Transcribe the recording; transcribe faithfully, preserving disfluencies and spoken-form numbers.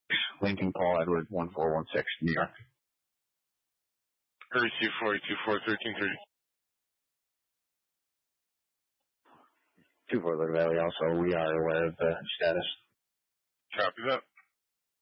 Lincoln Paul Edward, one four one six, New York. Area two four eight two four, thirteen thirty. two four Little Valley also, we are aware of the status. Copy that.